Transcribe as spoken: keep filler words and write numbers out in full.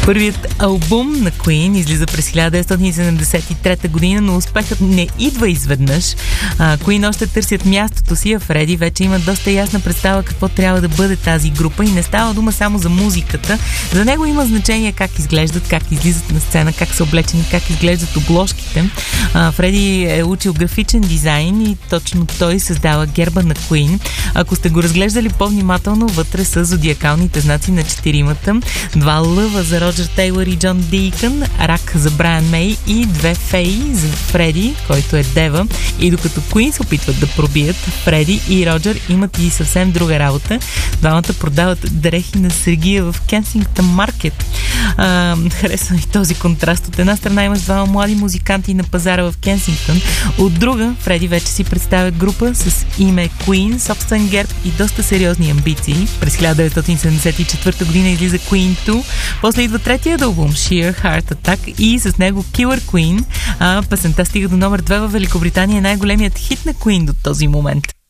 Първият албум на Queen излиза през хиляда деветстотин седемдесет и трета година, но успехът не идва изведнъж. А, Queen още търсят мястото си, а Фреди вече има доста ясна представа какво трябва да бъде тази група и не става дума само за музиката. За него има значение как изглеждат, как излизат на сцена, как са облечени, как изглеждат обложките. А, Фреди е учил графичен дизайн и точно той създава герба на Queen. Ако сте го разглеждали по-внимателно, вътре са зодиакалните знаци на четиримата, два лъва за Роджер Тейлър и Джон Дийкън, рак за Брайан Мей и две феи за Фреди, който е дева. И докато Queen се опитват да пробият, Фреди и Роджер имат и съвсем друга работа. Двамата продават дрехи на Сергия в Кенсингтън Маркет. А, харесва ми този контраст. От една страна имаш двама млади музиканти на пазара в Кенсингтън, от друга Фреди вече си представя група с име Queen, собствен герб и доста сериозни амбиции. През хиляда деветстотин седемдесет и четвърта година излиза Queen two, после идва третият албум Sheer Heart Attack и с него Killer Queen. А, песента стига до номер две във Великобритания, е най-големият хит на Queen до този момент.